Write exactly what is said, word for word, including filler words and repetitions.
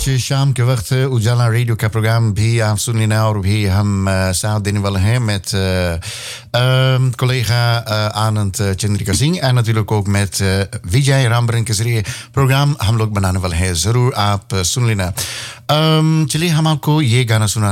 आज शाम के वक्त उजाला रेडियो का प्रोग्राम भी आप सुन लेना और भी हम साथ देने वाले हैं met uh, uh, collega uh, Anand Chandrika Singh en natuurlijk ook met uh, Vijay Rambrink के जरिए प्रोग्राम हम लोग बनाने वाले हैं जरूर आप सुन लेना. um, चलिए हम आपको ये गाना सुना